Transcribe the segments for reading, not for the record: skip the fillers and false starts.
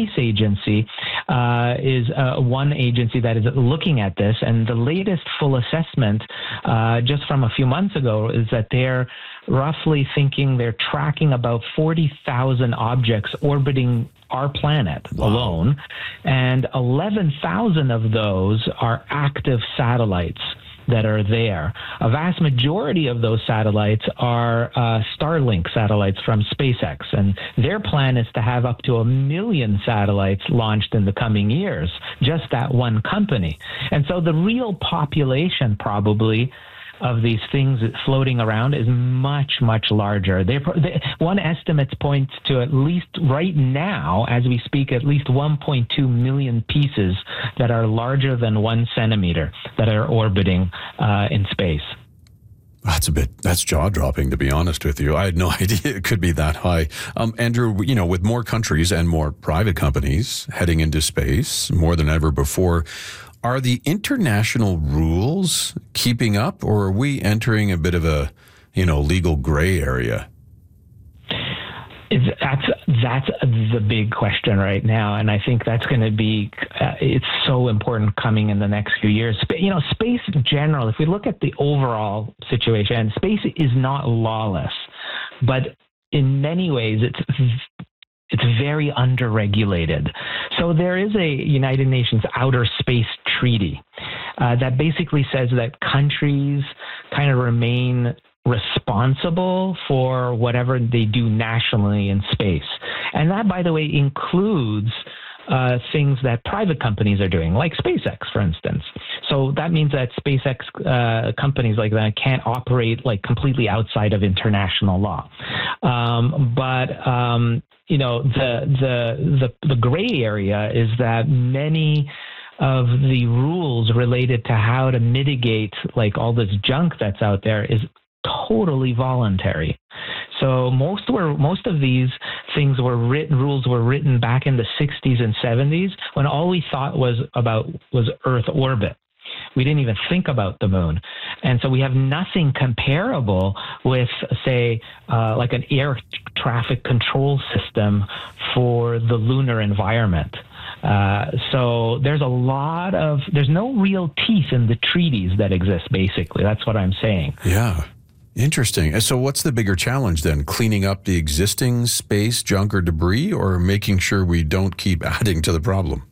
Space Agency is one agency that is looking at this, and the latest full assessment just from a few months ago is that they're roughly thinking they're tracking about 40,000 objects orbiting our planet alone, and 11,000 of those are active satellites that are there. A vast majority of those satellites are Starlink satellites from SpaceX, and their plan is to have up to 1 million satellites launched in the coming years, just that one company. And so the real population probably of these things floating around is much, much larger. One estimate points to, at least right now, as we speak, at least 1.2 million pieces that are larger than 1 centimeter that are orbiting in space. That's jaw-dropping, to be honest with you. I had no idea it could be that high. Andrew, with more countries and more private companies heading into space more than ever before, are the international rules keeping up, or are we entering a bit of a, legal gray area? That's the big question right now, and I think that's going to be it's so important coming in the next few years. Space in general, if we look at the overall situation, space is not lawless, but in many ways it's very underregulated. So there is a United Nations Outer Space Treaty that basically says that countries kind of remain responsible for whatever they do nationally in space. And that, by the way, includes things that private companies are doing, like SpaceX, for instance. So that means that SpaceX companies like that can't operate like completely outside of international law. The gray area is that many of the rules related to how to mitigate like all this junk that's out there is totally voluntary. So most of these rules were written back in the 60s and 70s when all we thought was Earth orbit. We didn't even think about the moon. And so we have nothing comparable with, say, like an air traffic control system for the lunar environment. So there's no real teeth in the treaties that exist, basically. That's what I'm saying. Yeah. Interesting. So what's the bigger challenge then? Cleaning up the existing space junk or debris, or making sure we don't keep adding to the problem?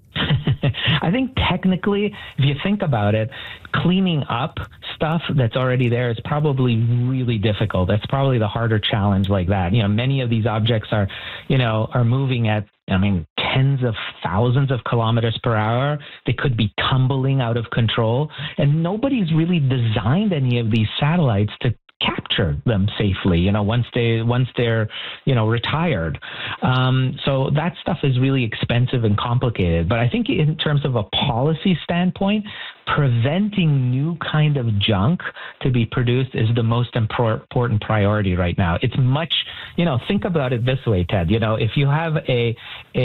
I think technically, if you think about it, cleaning up stuff that's already there is probably really difficult. That's probably the harder challenge like that. Many of these objects are moving at, tens of thousands of kilometers per hour. They could be tumbling out of control, and nobody's really designed any of these satellites to capture them safely, once they're retired. So that stuff is really expensive and complicated. But I think in terms of a policy standpoint, preventing new kind of junk to be produced is the most important priority right now. It's much, think about it this way, Ted. If you have a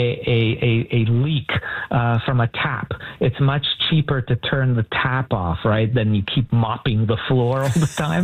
leak from a tap, it's much cheaper to turn the tap off, right, than you keep mopping the floor all the time.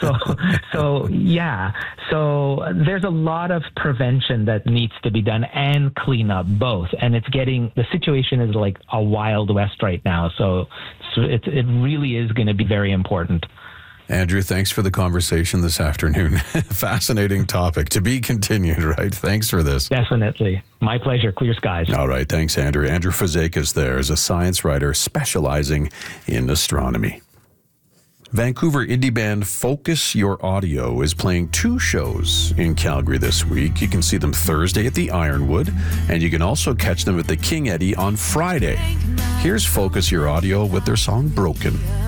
So there's a lot of prevention that needs to be done and cleanup both. And the situation is like a Wild West right now. So it really is going to be very important. Andrew, thanks for the conversation this afternoon. Fascinating topic. To be continued, right? Thanks for this. Definitely. My pleasure. Clear skies. All right. Thanks, Andrew. Andrew Fazekas there is a science writer specializing in astronomy. Vancouver indie band Focus Your Audio is playing 2 shows in Calgary this week. You can see them Thursday at the Ironwood, and you can also catch them at the King Eddie on Friday. Here's Focus Your Audio with their song Broken.